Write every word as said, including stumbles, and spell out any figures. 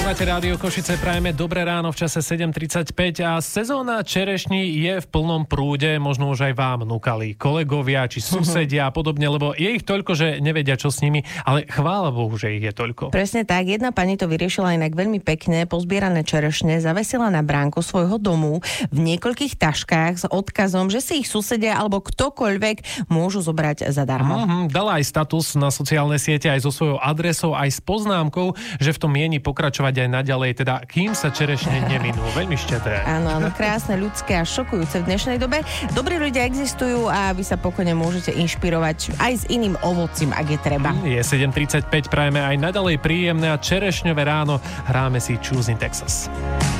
Počúvate Rádio Košice, prajeme dobré ráno v čase sedem tridsaťpäť a sezóna čerešní je v plnom prúde, možno už aj vám núkali kolegovia či susedia a podobne, lebo je ich toľko, že nevedia čo s nimi, ale chvála Bohu, že ich je toľko. Presne tak, jedna pani to vyriešila inak veľmi pekne, pozbierané čerešne zavesila na bránku svojho domu v niekoľkých taškách s odkazom, že si ich susedia alebo ktokoľvek môžu zobrať zadarmo. Mm-hmm, dala aj status na sociálne siete aj so svojou adresou, aj s poznámkou, že v tom mieni pokračovať aj naďalej, teda kým sa čerešne neminú. Veľmi štetré. Áno, áno, krásne, ľudské a šokujúce v dnešnej dobe. Dobrí ľudia existujú a vy sa pokojne môžete inšpirovať aj s iným ovocím, ak je treba. Je sedem tridsaťpäť, prajeme aj naďalej príjemné a čerešňové ráno. Hráme si Choosing Texas.